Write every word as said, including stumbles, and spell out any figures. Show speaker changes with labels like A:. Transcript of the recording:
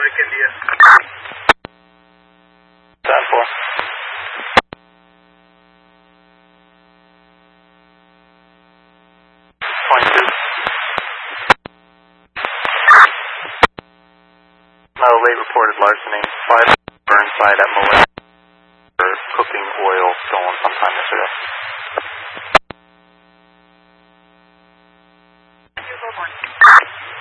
A: Mike India.
B: ten four. twenty-two. Uh, late reported larceny. Five burn site at Malay for cooking oil stolen sometime yesterday.